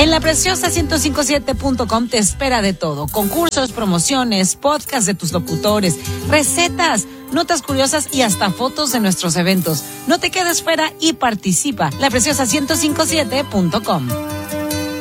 En lapreciosa1057.com te espera de todo. Concursos, promociones, podcasts de tus locutores, recetas, notas curiosas y hasta fotos de nuestros eventos. No te quedes fuera y participa. lapreciosa1057.com.